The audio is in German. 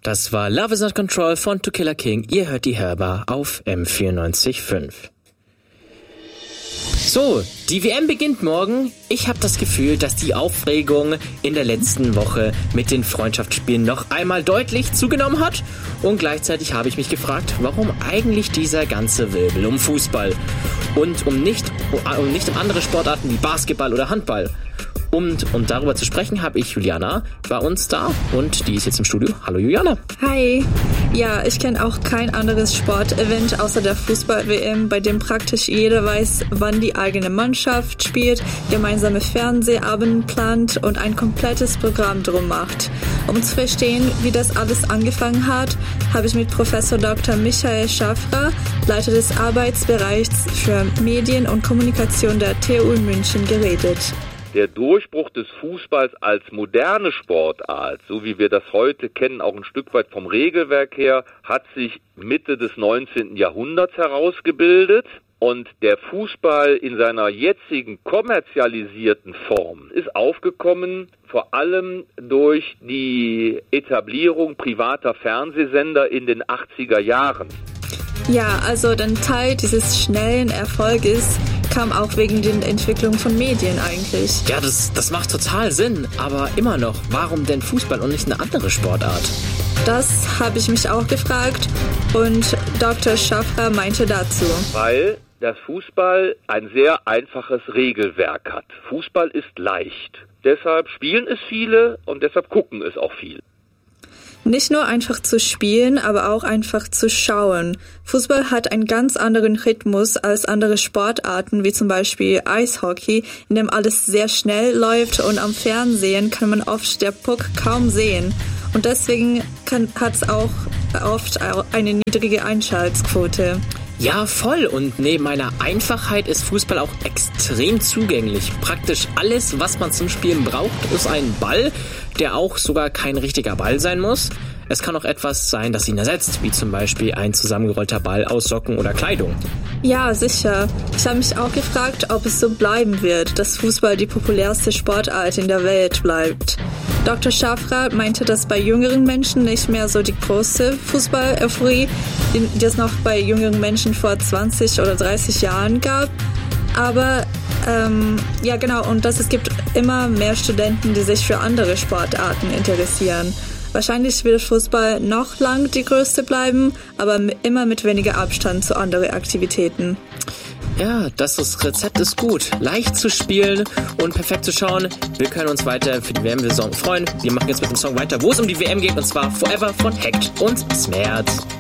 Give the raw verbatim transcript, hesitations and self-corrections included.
Das war Love Is Not Control von To Killer King. Ihr hört die Hörbar auf M vierundneunzig Komma fünf. So, die W M beginnt morgen. Ich habe das Gefühl, dass die Aufregung in der letzten Woche mit den Freundschaftsspielen noch einmal deutlich zugenommen hat. Und gleichzeitig habe ich mich gefragt, warum eigentlich dieser ganze Wirbel um Fußball und um nicht, um nicht um andere Sportarten wie Basketball oder Handball. Und um darüber zu sprechen, habe ich Juliana bei uns da und die ist jetzt im Studio. Hallo Juliana. Hi. Ja, ich kenne auch kein anderes Sportevent außer der Fußball-W M, bei dem praktisch jeder weiß, wann die eigene Mannschaft spielt, gemeinsame Fernsehabend plant und ein komplettes Programm drum macht. Um zu verstehen, wie das alles angefangen hat, habe ich mit Professor Doktor Michael Schaffer, Leiter des Arbeitsbereichs für Medien und Kommunikation der T U in München, geredet. Der Durchbruch des Fußballs als moderne Sportart, so wie wir das heute kennen, auch ein Stück weit vom Regelwerk her, hat sich Mitte des neunzehnten Jahrhunderts herausgebildet. Und der Fußball in seiner jetzigen kommerzialisierten Form ist aufgekommen, vor allem durch die Etablierung privater Fernsehsender in den achtziger Jahren. Ja, also ein Teil dieses schnellen Erfolges kam auch wegen der Entwicklung von Medien eigentlich. Ja, das, das macht total Sinn. Aber immer noch, warum denn Fußball und nicht eine andere Sportart? Das habe ich mich auch gefragt und Doktor Schaffer meinte dazu. Weil das Fußball ein sehr einfaches Regelwerk hat. Fußball ist leicht. Deshalb spielen es viele und deshalb gucken es auch viele. Nicht nur einfach zu spielen, aber auch einfach zu schauen. Fußball hat einen ganz anderen Rhythmus als andere Sportarten, wie zum Beispiel Eishockey, in dem alles sehr schnell läuft und am Fernsehen kann man oft der Puck kaum sehen. Und deswegen hat es auch oft eine niedrige Einschaltquote. Ja, voll. Und neben einer Einfachheit ist Fußball auch extrem zugänglich. Praktisch alles, was man zum Spielen braucht, ist ein Ball, der auch sogar kein richtiger Ball sein muss. Es kann auch etwas sein, das ihn ersetzt, wie zum Beispiel ein zusammengerollter Ball aus Socken oder Kleidung. Ja, sicher. Ich habe mich auch gefragt, ob es so bleiben wird, dass Fußball die populärste Sportart in der Welt bleibt. Doktor Schaffer meinte, dass bei jüngeren Menschen nicht mehr so die große Fußball-Euphorie, die es noch bei jüngeren Menschen vor zwanzig oder dreißig Jahren gab. Aber ähm, ja genau, und dass es gibt immer mehr Studenten, die sich für andere Sportarten interessieren. Wahrscheinlich wird Fußball noch lang die größte bleiben, aber immer mit weniger Abstand zu anderen Aktivitäten. Ja, das Rezept ist gut. Leicht zu spielen und perfekt zu schauen. Wir können uns weiter für die W M-Saison freuen. Wir machen jetzt mit dem Song weiter, wo es um die W M geht, und zwar Forever von Hacked und Smeared.